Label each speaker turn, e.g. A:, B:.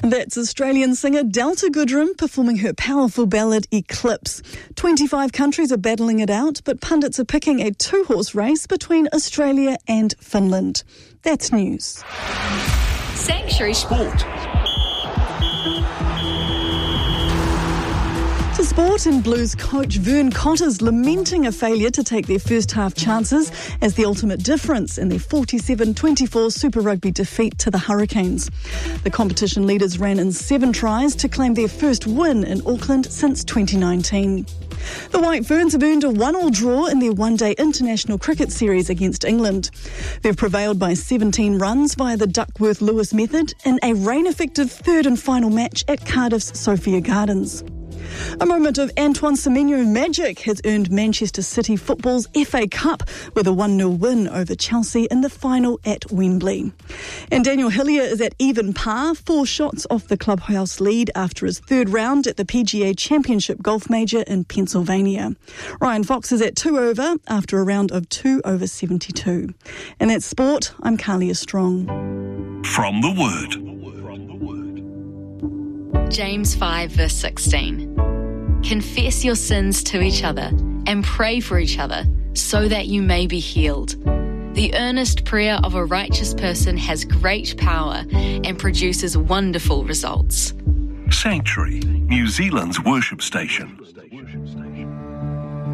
A: That's Australian singer Delta Goodrem performing her powerful ballad Eclipse. 25 countries are battling it out, but pundits are picking a two-horse race between Australia and Finland. That's news.
B: Sanctuary Sport.
A: To sport, and Blues coach Vern Cotter's lamenting a failure to take their first half chances as the ultimate difference in their 47-24 Super Rugby defeat to the Hurricanes. The competition leaders ran in 7 tries to claim their first win in Auckland since 2019. The White Ferns have earned a 1-1 draw in their one-day international cricket series against England. They've prevailed by 17 runs via the Duckworth-Lewis method in a rain-affected third and final match at Cardiff's Sophia Gardens. A moment of Antoine Semenyo magic has earned Manchester City football's FA Cup with a 1-0 win over Chelsea in the final at Wembley. And Daniel Hillier is at even par, 4 shots off the clubhouse lead after his third round at the PGA Championship Golf Major in Pennsylvania. Ryan Fox is at 2 over after a round of 2 over 72. And that's sport. I'm Carlia Strong.
C: From the Word.
B: James 5 verse 16. Confess your sins to each other and pray for each other so that you may be healed. The earnest prayer of a righteous person has great power and produces wonderful results.
C: Sanctuary, New Zealand's worship station.